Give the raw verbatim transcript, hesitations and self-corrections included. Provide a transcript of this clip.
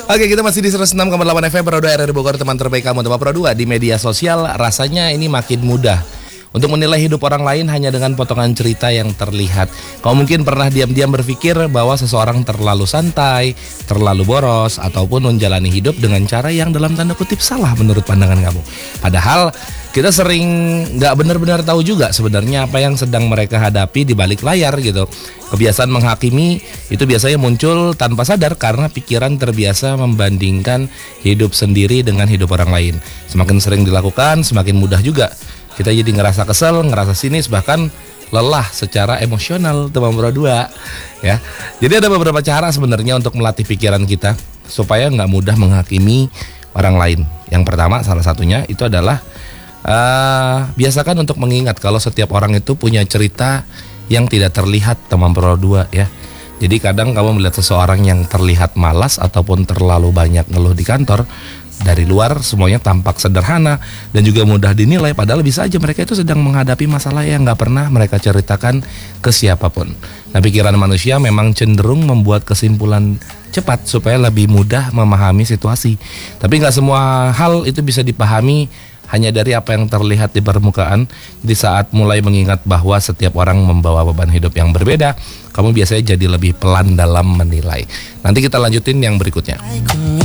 Oke, kita masih di seratus enam koma delapan F M Pro dua R R Bogor, teman terbaik kamu, teman Pro dua. Di media sosial rasanya ini makin mudah untuk menilai hidup orang lain hanya dengan potongan cerita yang terlihat. Kamu mungkin pernah diam-diam berpikir bahwa seseorang terlalu santai, terlalu boros, ataupun menjalani hidup dengan cara yang dalam tanda kutip salah menurut pandangan kamu. Padahal kita sering nggak benar-benar tahu juga sebenarnya apa yang sedang mereka hadapi di balik layar gitu. Kebiasaan menghakimi itu biasanya muncul tanpa sadar karena pikiran terbiasa membandingkan hidup sendiri dengan hidup orang lain. Semakin sering dilakukan, semakin mudah juga kita jadi ngerasa kesel, ngerasa sinis, bahkan lelah secara emosional, teman Pro dua ya. Jadi ada beberapa cara sebenarnya untuk melatih pikiran kita supaya nggak mudah menghakimi orang lain. Yang pertama, salah satunya itu adalah uh, biasakan untuk mengingat kalau setiap orang itu punya cerita yang tidak terlihat, teman Pro dua ya. Jadi kadang kamu melihat seseorang yang terlihat malas ataupun terlalu banyak ngeluh di kantor, dari luar semuanya tampak sederhana dan juga mudah dinilai, padahal bisa aja mereka itu sedang menghadapi masalah yang nggak pernah mereka ceritakan ke siapapun. Nah, pikiran manusia memang cenderung membuat kesimpulan cepat supaya lebih mudah memahami situasi. Tapi nggak semua hal itu bisa dipahami hanya dari apa yang terlihat di permukaan. Di saat mulai mengingat bahwa setiap orang membawa beban hidup yang berbeda, kamu biasanya jadi lebih pelan dalam menilai. Nanti kita lanjutin yang berikutnya.